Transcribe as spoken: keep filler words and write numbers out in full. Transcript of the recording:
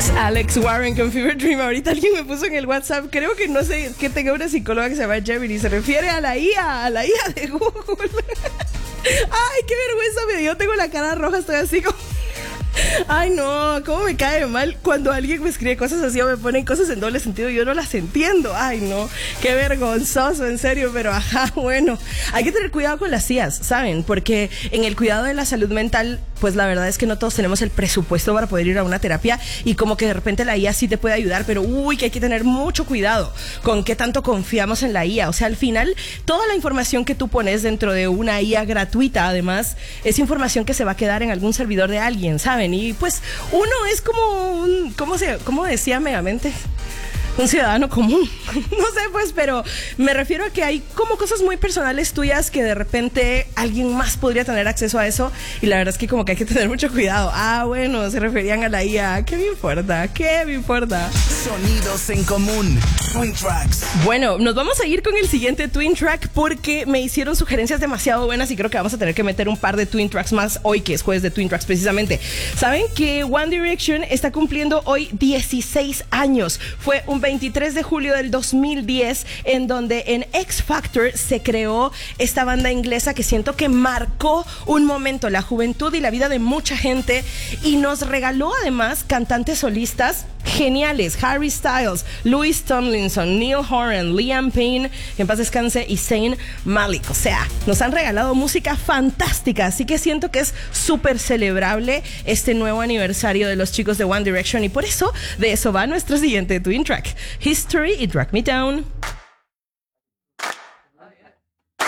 Alex Warren con Fever Dream. Ahorita alguien me puso en el WhatsApp, creo que no sé, que tenga una psicóloga que se llama Gemini, se refiere a la I A, a la I A de Google. Ay, qué vergüenza me dio, tengo la cara roja, estoy así como... Ay, no, cómo me cae mal cuando alguien me escribe cosas así o me ponen cosas en doble sentido y yo no las entiendo. Ay, no, qué vergonzoso, en serio, pero ajá, bueno, hay que tener cuidado con las I As, ¿saben? Porque en el cuidado de la salud mental, pues la verdad es que no todos tenemos el presupuesto para poder ir a una terapia y como que de repente la I A sí te puede ayudar, pero uy, que hay que tener mucho cuidado con qué tanto confiamos en la I A. O sea, al final, toda la información que tú pones dentro de una I A gratuita, además, es información que se va a quedar en algún servidor de alguien, ¿saben? Y pues uno es como un, ¿cómo se, cómo decía Megamente? Un ciudadano común, no sé pues, pero me refiero a que hay como cosas muy personales tuyas que de repente alguien más podría tener acceso a eso y la verdad es que como que hay que tener mucho cuidado. Ah, bueno, se referían a la I A, ¿qué me importa? ¿Qué me importa? Sonidos en común, Twin Tracks. Bueno, nos vamos a ir con el siguiente Twin Track porque me hicieron sugerencias demasiado buenas y creo que vamos a tener que meter un par de Twin Tracks más hoy, que es jueves de Twin Tracks precisamente. ¿Saben que One Direction está cumpliendo hoy dieciséis años? Fue un veintitrés de julio del dos mil diez, en donde en X Factor se creó esta banda inglesa que siento que marcó un momento la juventud y la vida de mucha gente y nos regaló además cantantes solistas geniales: Harry Styles, Louis Tomlinson, Neil Horan, Liam Payne, que en paz descanse, y Zayn Malik. O sea, nos han regalado música fantástica, así que siento que es súper celebrable este nuevo aniversario de los chicos de One Direction y por eso de eso va nuestro siguiente Twin Track, History y Drag Me Down.